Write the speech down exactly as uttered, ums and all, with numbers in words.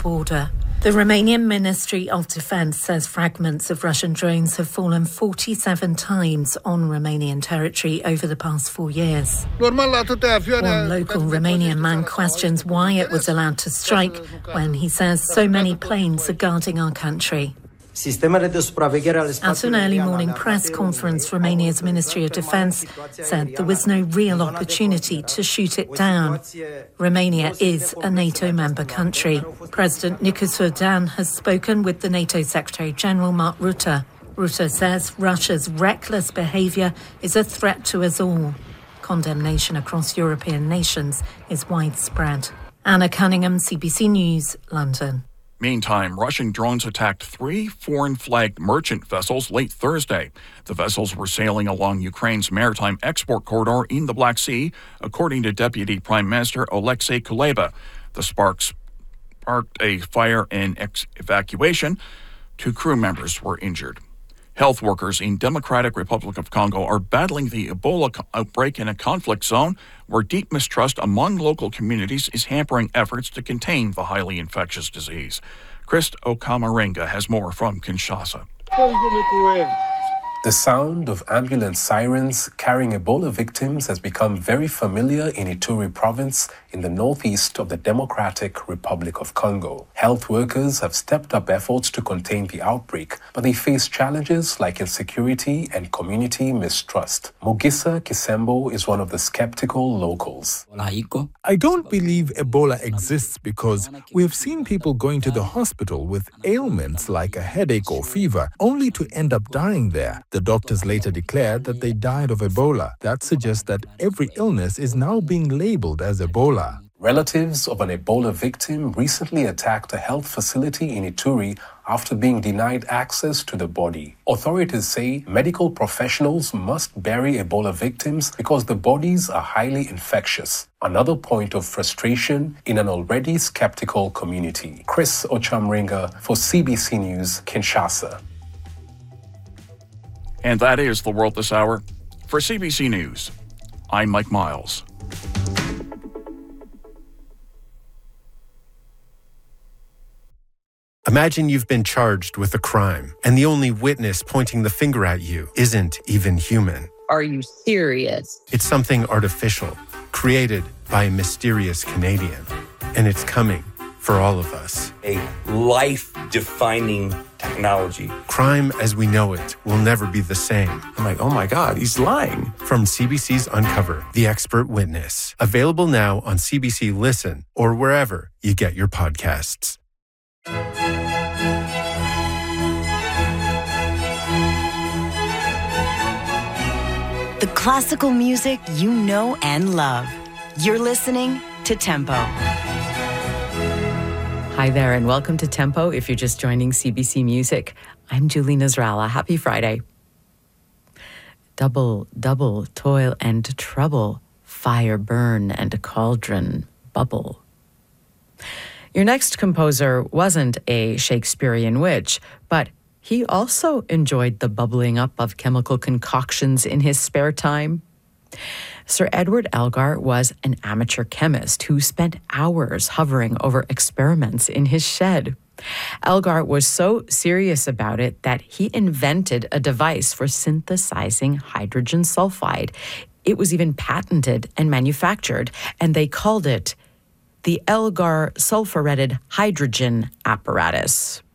border. The Romanian Ministry of Defence says fragments of Russian drones have fallen forty-seven times on Romanian territory over the past four years. One local Romanian man questions why it was allowed to strike when he says so many planes are guarding our country. At an early morning press conference, Romania's Ministry of Defence said there was no real opportunity to shoot it down. Romania is a NATO member country. President Nicolae Dan has spoken with the NATO Secretary-General Mark Rutte. Rutte says Russia's reckless behaviour is a threat to us all. Condemnation across European nations is widespread. Anna Cunningham, C B C News, London. Meantime, Russian drones attacked three foreign-flagged merchant vessels late Thursday. The vessels were sailing along Ukraine's maritime export corridor in the Black Sea, according to Deputy Prime Minister Alexei Kuleba. The sparks sparked a fire and ex- evacuation. Two crew members were injured. Health workers in Democratic Republic of Congo are battling the Ebola co- outbreak in a conflict zone where deep mistrust among local communities is hampering efforts to contain the highly infectious disease. Chris Okamarenga has more from Kinshasa. The sound of ambulance sirens carrying Ebola victims has become very familiar in Ituri province in the northeast of the Democratic Republic of Congo. Health workers have stepped up efforts to contain the outbreak, but they face challenges like insecurity and community mistrust. Mugisa Kisembo is one of the skeptical locals. I don't believe Ebola exists because we have seen people going to the hospital with ailments like a headache or fever, only to end up dying there. The doctors later declared that they died of Ebola. That suggests that every illness is now being labeled as Ebola. Relatives of an Ebola victim recently attacked a health facility in Ituri after being denied access to the body. Authorities say medical professionals must bury Ebola victims because the bodies are highly infectious. Another point of frustration in an already skeptical community. Chris Ochamringa for C B C News, Kinshasa. And that is the world this hour. For C B C News, I'm Mike Miles. Imagine you've been charged with a crime, and the only witness pointing the finger at you isn't even human. Are you serious? It's something artificial, created by a mysterious Canadian. And it's coming for all of us. A life-defining technology. Crime as we know it will never be the same. I'm like, oh my God, he's lying. From C B C's Uncover, The Expert Witness. Available now on C B C Listen or wherever you get your podcasts. The classical music you know and love. You're listening to Tempo. Hi there, and welcome to Tempo. If you're just joining C B C Music, I'm Julie Nasrallah. Happy Friday. Double, double, toil and trouble, fire burn and a cauldron bubble. Your next composer wasn't a Shakespearean witch, but he also enjoyed the bubbling up of chemical concoctions in his spare time. Sir Edward Elgar was an amateur chemist who spent hours hovering over experiments in his shed. Elgar was so serious about it that he invented a device for synthesizing hydrogen sulfide. It was even patented and manufactured, and they called it the Elgar sulfuretted hydrogen apparatus.